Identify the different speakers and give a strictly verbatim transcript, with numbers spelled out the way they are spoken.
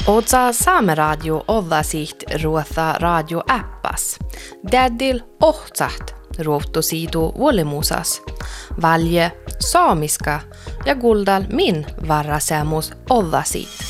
Speaker 1: Ootsa Saameradio ollasiht ruotha radioäppas. Tädil ohtsaht ruotosiidu vuolimusas. Valje saamiska ja kuldal min varrasemus ollasiit.